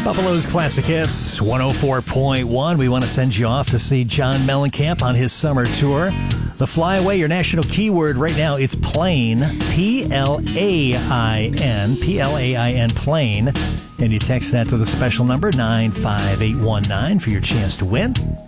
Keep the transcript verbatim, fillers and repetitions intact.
Buffalo's Classic Hits, one oh four point one. We want to send you off to see John Mellencamp on his summer tour. The Flyaway, your national keyword right now, it's plain, P L A I N, P L A I N, plain. And you text that to the special number nine five eight one nine for your chance to win.